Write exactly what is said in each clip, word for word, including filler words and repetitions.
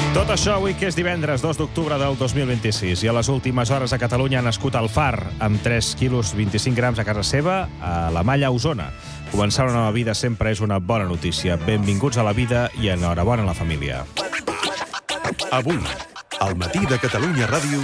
Tot això avui, que és divendres dos d'octubre del dos mil vint-i-sis. I a les últimes hores a Catalunya ha nascut el Far, amb tres quilos vint-i-cinc grams a casa seva, a la Malla, a Osona. Començar una nova vida sempre és una bona notícia. Benvinguts a la vida i enhorabona a la família. Avui, al matí de Catalunya Ràdio...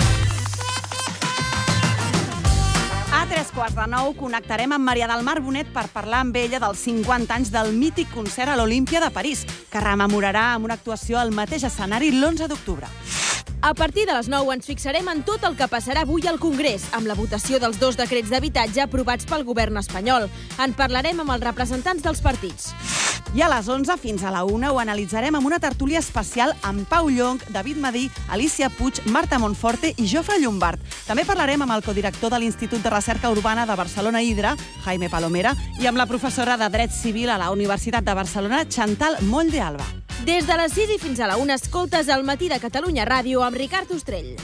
A tres quarts de nou connectarem amb Maria del Mar Bonet per parlar amb ella dels cinquanta anys del mític concert a l'Olímpia de París, que rememorarà amb una actuació al mateix escenari l'onze d'octubre. A partir de les nou ens fixarem en tot el que passarà avui al Congrés, amb la votació dels dos decrets d'habitatge aprovats pel govern espanyol. En parlarem amb els representants dels partits. I a les onze fins a la una ho analitzarem amb una tertúlia especial amb Pau Llonch, David Madí, Alicia Puig, Marta Monforte i Jofre Llombart. També parlarem amb el codirector de l'Institut de Recerca Urbana de Barcelona Hidra, Jaime Palomera, i amb la professora de Dret Civil a la Universitat de Barcelona, Chantal Moll de Alba. Des de les sis i fins a la una escoltes al matí de Catalunya Ràdio amb Ricard Ostrell.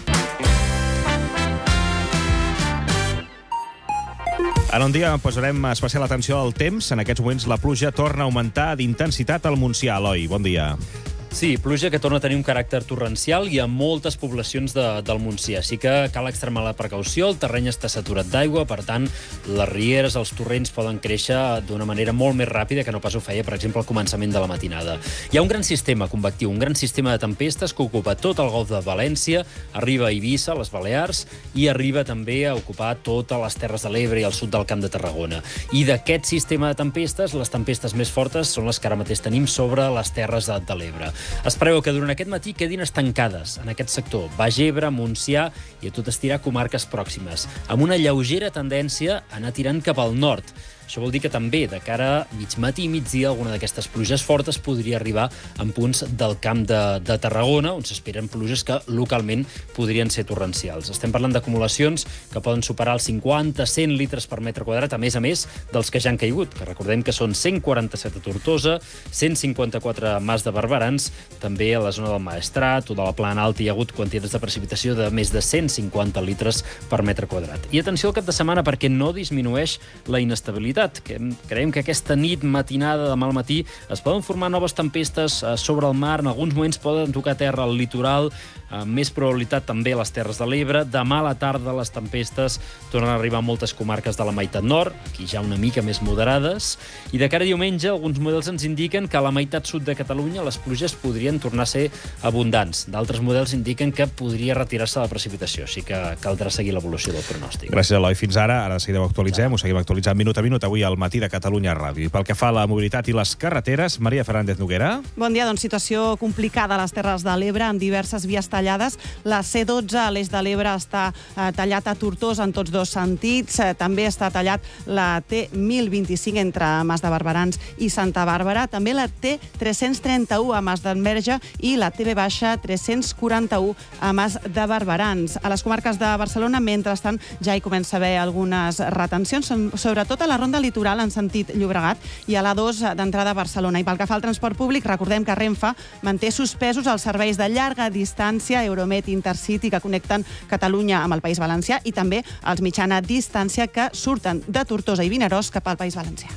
En un dia posarem especial atenció al temps. En aquests moments la pluja torna a augmentar d'intensitat al Montsià. Eloi, bon dia. Sí, pluja que torna a tenir un caràcter torrencial i a moltes poblacions de, del Montsià. Així que cal extremar la precaució, el terreny està saturat d'aigua, per tant, les rieres, els torrents poden créixer d'una manera molt més ràpida que no pas ho feia, per exemple, al començament de la matinada. Hi ha un gran sistema convectiu, un gran sistema de tempestes que ocupa tot el golf de València, arriba a Eivissa, a les Balears, i arriba també a ocupar totes les Terres de l'Ebre i el sud del Camp de Tarragona. I d'aquest sistema de tempestes, les tempestes més fortes són les que ara mateix tenim sobre les Terres de, de l'Ebre. Es preveu que durant aquest matí quedin estancades en aquest sector Baix Ebre, Montsià i a tot estirar comarques pròximes, amb una lleugera tendència a anar tirant cap al nord. Això vol dir que també, de cara a mig matí i migdia, alguna d'aquestes pluges fortes podria arribar en punts del Camp de, de Tarragona, on s'esperen pluges que localment podrien ser torrencials. Estem parlant d'acumulacions que poden superar els cinquanta a cent litres per metre quadrat, a més a més dels que ja han caigut, que recordem que són cent quaranta-set a Tortosa, cent cinquanta-quatre a Mas de Barberans, també a la zona del Maestrat o de la Plana Alta hi ha hagut quantitats de precipitació de més de cent cinquanta litres per metre quadrat. I atenció al cap de setmana perquè no disminueix la inestabilitat. Que creiem que aquesta nit, matinada, demà al matí, es poden formar noves tempestes sobre el mar, en alguns moments poden tocar terra al litoral, amb més probabilitat també a les Terres de l'Ebre. Demà a la tarda les tempestes tornen a arribar a moltes comarques de la meitat nord, aquí ja una mica més moderades, i de cara a diumenge alguns models ens indiquen que a la meitat sud de Catalunya les pluges podrien tornar a ser abundants. D'altres models indiquen que podria retirar-se la precipitació, així que caldrà seguir l'evolució del pronòstic. Gràcies, Eloi. Fins ara. Ara seguirem actualitzem, ho seguim actualitzant minut a minut avui al matí de Catalunya Ràdio. I pel que fa a la mobilitat i les carreteres, Maria Fernández Noguera. Bon dia, doncs situació complicada a les Terres de l'Ebre, amb diverses vies tallades. La C dotze a l'est de l'Ebre està eh, tallat a Tortosa en tots dos sentits. Eh, també està tallat la T mil vint-i-cinc entre Mas de Barberans i Santa Bàrbara. També la T tres-cents trenta-u a Mas d'Enverge i la T V baixa tres-cents quaranta-u a Mas de Barberans. A les comarques de Barcelona, mentrestant, ja hi comença a haver algunes retencions, sobretot a la ronda litoral en sentit Llobregat i a l'A dos d'entrada a Barcelona. I pel que fa al transport públic, recordem que Renfe manté suspesos els serveis de llarga distància Euromet Intercity que connecten Catalunya amb el País Valencià i també els mitjana distància que surten de Tortosa i Vinaròs cap al País Valencià.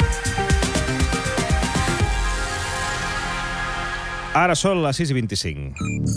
Ara són les sis i vint-i-cinc.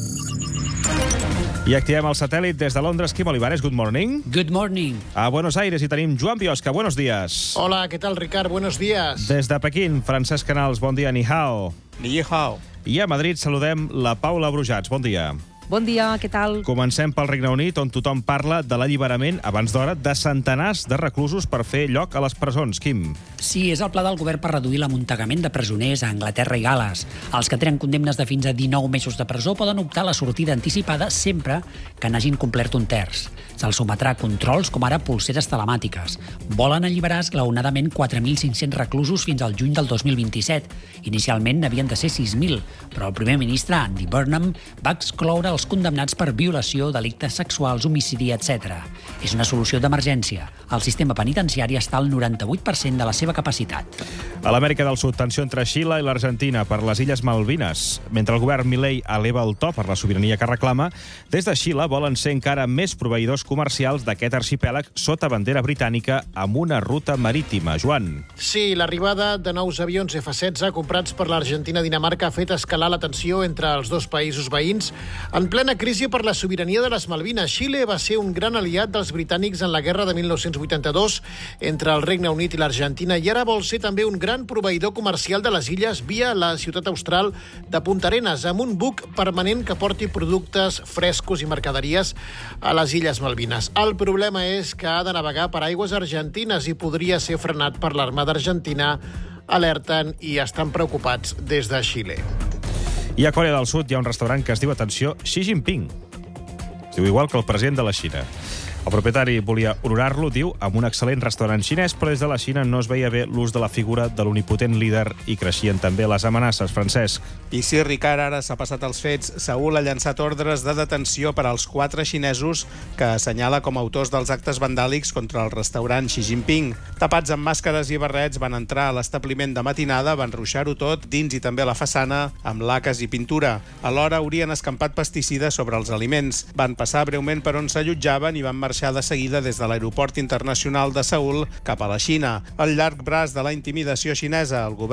I activem el satèl·lit des de Londres. Quim Olivares, good morning. Good morning. A Buenos Aires hi tenim Joan Biosca, buenos días. Hola, ¿qué tal, Ricard? Buenos días. Des de Pequín, Francesc Canals, bon dia, ni hao. Ni hao. I a Madrid saludem la Paula Brujats, bon dia. Bon dia, què tal? Comencem pel Regne Unit, on tothom parla de l'alliberament, abans d'hora, de centenars de reclusos per fer lloc a les presons. Quim? Sí, és el pla del govern per reduir l'amuntegament de presoners a Anglaterra i Gal·les. Els que tenen condemnes de fins a dinou mesos de presó poden optar a la sortida anticipada sempre que n'hagin complert un terç. Se'ls sometrà a controls com ara pulseres telemàtiques. Volen alliberar esglaonadament quatre mil cinc-cents reclusos fins al juny del dos mil vint-i-set. Inicialment n'havien de ser sis mil, però el primer ministre, Andy Burnham, va excloure els condemnats per violació, delictes sexuals, homicidi, etcètera. És una solució d'emergència. El sistema penitenciari està al noranta-vuit per cent de la seva capacitat. A l'Amèrica del Sud, tensió entre Xile i l'Argentina per les Illes Malvines. Mentre el govern Milei eleva el to per la sobirania que reclama, des de Xile volen ser encara més proveïdors comercials d'aquest arxipèlag sota bandera britànica amb una ruta marítima. Joan. Sí, l'arribada de nous avions F setze comprats per l'Argentina i Dinamarca ha fet escalar la tensió entre els dos països veïns en plena crisi per la sobirania de les Malvines. Xile va ser un gran aliat dels britànics en la guerra de mil nou-cents vuitanta-dos entre el Regne Unit i l'Argentina i ara vol ser també un gran proveïdor comercial de les illes via la ciutat austral de Punta Arenas, amb un buc permanent que porti productes frescos i mercaderies a les Illes Malvines. El problema és que ha de navegar per aigües argentines i podria ser frenat per l'Armada Argentina, alerten i estan preocupats des de Xile. I a Corea del Sud hi ha un restaurant que es diu, atenció, Xi Jinping. Es diu igual que el president de la Xina. El propietari volia honorar-lo, diu, amb un excel·lent restaurant xinès, però des de la Xina no es veia bé l'ús de la figura de l'omnipotent líder i creixien també les amenaces. Francesc. I sí, Ricard, ara s'ha passat els fets. Seül ha llançat ordres de detenció per als quatre xinesos que assenyala com a autors dels actes vandàlics contra el restaurant Xi Jinping. Tapats amb màscares i barrets, van entrar a l'establiment de matinada, van ruixar-ho tot, dins i també a la façana, amb laques i pintura. Alhora haurien escampat pesticides sobre els aliments. Van passar breument per on s'allotjaven i van marxar de seguida des de l'aeroport internacional de Seül cap a la Xina. Al llarg braç de la intimidació xinesa, el govern